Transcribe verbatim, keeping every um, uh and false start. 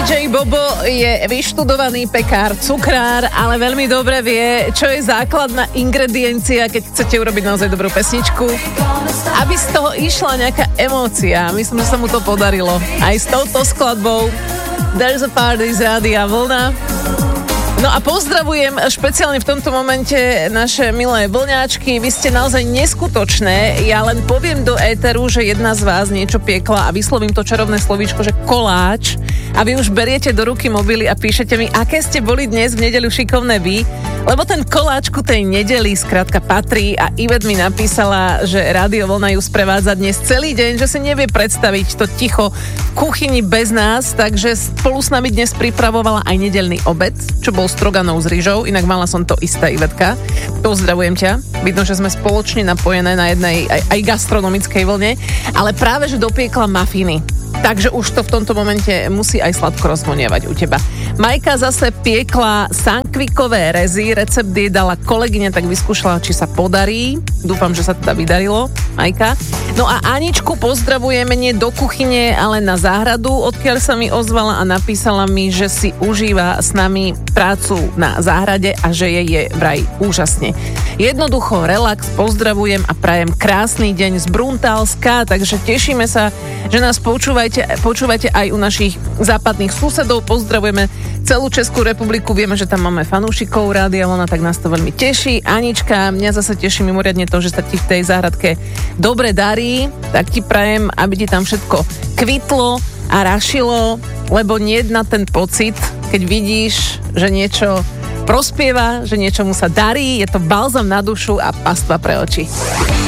dý džej Bobo je vyštudovaný pekár, cukrár, ale veľmi dobre vie, čo je základná ingrediencia, keď chcete urobiť naozaj dobrú pesničku. Aby z toho išla nejaká emócia. Myslím, že sa mu to podarilo. Aj s touto skladbou There's a Party z Rádia Vlna. No a pozdravujem špeciálne v tomto momente naše milé vlňáčky. Vy ste naozaj neskutočné. Ja len poviem do éteru, že jedna z vás niečo piekla a vyslovím to čarovné slovíčko, že koláč. A vy už beriete do ruky mobily a píšete mi, aké ste boli dnes v nedeľu šikovné vy. Lebo ten koláč ku tej nedeli skrátka patrí a Ivet mi napísala, že Rádio Vlna ju sprevádza dnes celý deň, že si nevie predstaviť to ticho v kuchyni bez nás, takže spolu s nami dnes pripravovala aj nedeľný obed, čo bol stroganov s rýžou, inak mala som to isté, Ivetka. Pozdravujem ťa. Vidno, že sme spoločne napojené na jednej aj, aj gastronomickej vlne, ale práve, že dopiekla mafíny. Takže už to v tomto momente musí aj sladko rozvonievať u teba. Majka zase piekla sankvikové rezy, recept jej dala kolegyňa, tak vyskúšala, či sa podarí. Dúfam, že sa teda vydarilo, Majka. No a Aničku pozdravujeme nie do kuchyne, ale na záhradu, odkiaľ sa mi ozvala a napísala mi, že si užíva s nami prácu na záhrade a že jej je vraj úžasne. Jednoducho relax, pozdravujem a prajem krásny deň z Bruntálska, takže tešíme sa, že nás počúvajte, počúvajte aj u našich západných susedov. Pozdravujeme celú Českú republiku, vieme, že tam máme fanúšikov Rádia Vlna, tak nás to veľmi teší. Anička, mňa zase teší mimoriadne to, že sa ti v tej záhradke dobre darí, tak ti prajem, aby ti tam všetko kvitlo a rašilo, lebo nie na ten pocit, keď vidíš, že niečo prospieva, že niečomu sa darí, je to balzam na dušu a pastva pre oči.